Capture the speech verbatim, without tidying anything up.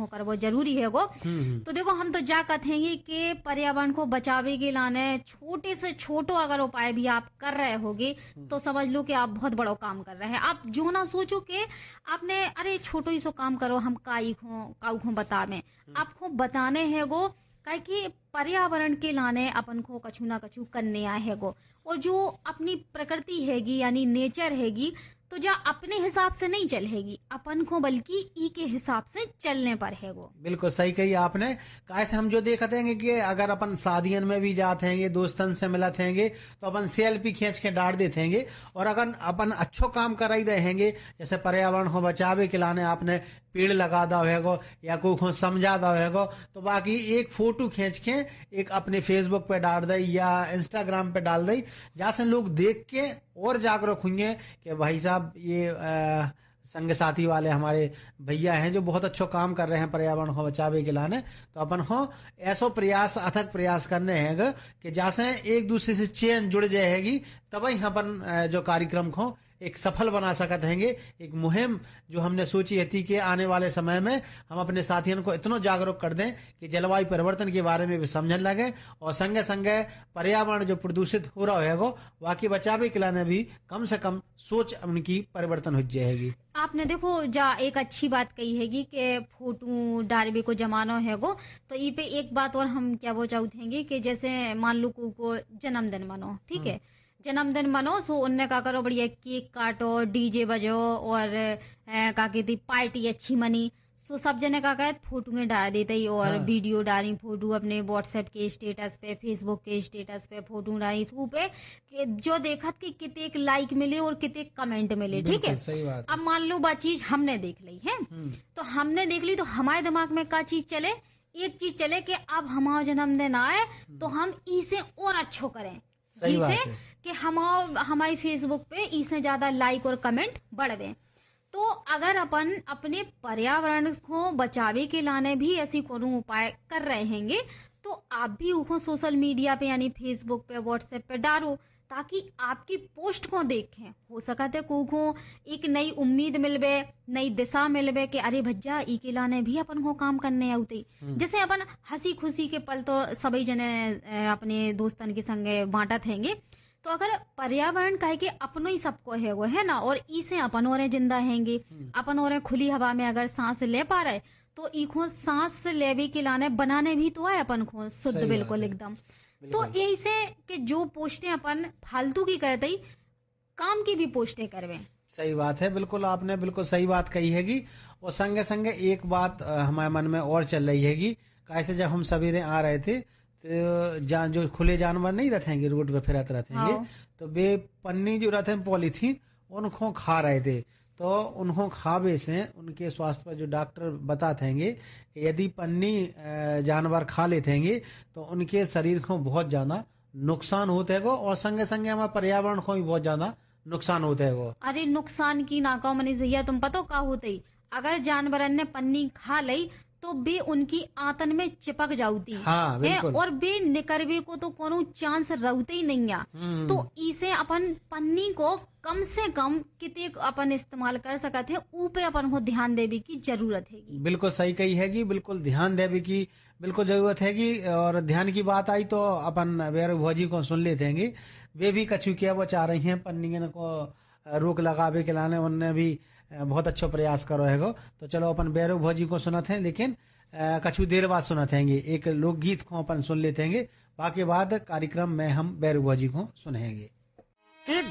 को करबो जरूरी है गो। तो देखो हम तो जा कथेंगे कि पर्यावरण को बचावे के लाने छोटे से छोटो अगर उपाय भी आप कर रहे होगे तो समझ लो कि आप बहुत बड़ो काम कर रहे हैं। आप जो ना सोचो कि आपने अरे छोटो ही सो काम करो हम काई खो काऊ खो बतावे, आपको बताने है गो काहे कि पर्यावरण के लाने अपन को कछु ना कछु करने आए है गो। और जो अपनी प्रकृति हैगी यानी नेचर हैगी तो जा अपने हिसाब से नहीं चलेगी अपन को बल्कि ई के हिसाब से चलने पर है वो। बिल्कुल सही कही आपने। कैसे हम जो देखते हैं कि अगर अपन शादियन में भी जाते हैं दोस्तन से मिलत हैं तो अपन सेल्फी खींच के डाल देते हैं। और अगर अपन अच्छो काम कर ही रहेंगे जैसे पर्यावरण को बचावे के लाने आपने पेड़ लगा दा होगा या कोई को समझा दा होगा तो बाकी एक फोटो खींच के एक अपने फेसबुक पे डाल दे या इंस्टाग्राम पे डाल दे, जहाँ से लोग देख के और जागरूक होंगे कि भाई साहब ये आ, संग साथी वाले हमारे भैया हैं जो बहुत अच्छा काम कर रहे हैं पर्यावरण को बचावे के लाने। तो अपन को ऐसो प्रयास अथक प्रयास करने हैं कि जैसे एक दूसरे से चेन जुड़ जाएगी तभी अपन जो कार्यक्रम को एक सफल बना सकते हैं। एक मुहिम जो हमने सोची थी कि आने वाले समय में हम अपने साथियों को इतना जागरूक कर दें कि जलवायु परिवर्तन के बारे में भी समझने लगे और संगे संगे पर्यावरण जो प्रदूषित हो रहा है वो वाकई बचावे के लाने भी कम से कम सोच उनकी परिवर्तन हो जाएगी। आपने देखो जा एक अच्छी बात कही हैगी कि फोटो डालबे को जमानो है गो। तो ई पे एक बात और हम क्या वो चाहते कि जैसे मान लो को जन्मदिन मनो, ठीक है, जन्मदिन मनो सो उनने का करो बढ़िया केक काटो डीजे बजो और का कहती पार्टी अच्छी मनी सो सब जने का कहे फोटो डाल देते ही और हाँ। वीडियो डाली फोटो अपने व्हाट्सएप के स्टेटस पे फेसबुक के स्टेटस पे फोटो डाली सू पे कि जो देखत कि कितने लाइक मिले और कितने कमेंट मिले, ठीक है। सही बात। अब मान लो बात चीज हमने देख ली है तो हमने देख ली तो हमारे दिमाग में क्या चीज चले, एक चीज चले कि अब हमारा जन्मदिन आए तो हम इसे और अच्छो करें जिसे कि हम हमारी फेसबुक पे इससे ज्यादा लाइक और कमेंट बढ़वे। तो अगर अपन अपने पर्यावरण को बचावे के लाने भी ऐसी कोनो उपाय कर रहे हैंगे तो आप भी उसको सोशल मीडिया पे यानी फेसबुक पे व्हाट्सएप पे डालो ताकि आपकी पोस्ट को देखें, हो सकते को एक नई उम्मीद मिलवे नई दिशा मिलवे कि अरे भज्जा ई के लाने भी अपन को काम करने आते। जैसे अपन हंसी खुशी के पल तो सभी जने अपने दोस्तन के संगे बांटत हैंगे तो अगर पर्यावरण कहे कि अपनो ही सबको है वो है ना और इसे अपन और जिंदा हैंगे अपन और खुली हवा में अगर सांस ले पा रहे तो इको सांस लेवे के लाने बनाने भी तो है अपन को शुद्ध बिल्कुल एकदम। तो यही से कि जो पोस्टें अपन फालतू की करते ही काम की भी पोस्टें करवे। सही बात है, बिल्कुल आपने बिल्कुल सही बात कही हैगी। और संगे संगे एक बात हमारे मन में और चल रही हैगी कैसे जब हम सवेरे आ रहे थे तो जान जो खुले जानवर नहीं रहेंगे रोड पे फिरत रहेंगे तो वे पन्नी जो रहते हैं पॉलीथीन उनको खा रहे थे। तो उनको खावे से उनके स्वास्थ्य पर जो डॉक्टर बताते हैं कि यदि पन्नी जानवर खा लेते हैं तो उनके शरीर को बहुत ज्यादा नुकसान होता है और संगे संगे हमारे पर्यावरण को भी बहुत ज्यादा नुकसान होता है वो। अरे नुकसान की ना कहो मनीष भैया, तुम पतो का होते अगर जानवर ने पन्नी खा ली तो बे उनकी आंतन में चिपक जाती हाँ, है और बे निकरवे को तो कोनो चांस रहते ही नहीं है। तो इसे अपन पन्नी को कम से कम कितने अपन इस्तेमाल कर सकते हैं ऊपे अपन को ध्यान देवे की जरूरत है। बिल्कुल सही कही हैगी, बिल्कुल ध्यान देवे की बिल्कुल जरूरत हैगी। और ध्यान की बात आई तो अपन वेर भौजी को सुन लेते हैं, वे भी कछु क्या वो चाह रही हैं पन्नी को रोक लगावे के लाने उनने भी बहुत अच्छा प्रयास करो है। तो चलो अपन बैरू भौजी को सुनाते हैं लेकिन कछु देर बाद सुनाते हैं एक लोकगीत को अपन सुन लेते हैं, बाकी बाद कार्यक्रम में हम बैरू भौजी को सुनेंगे।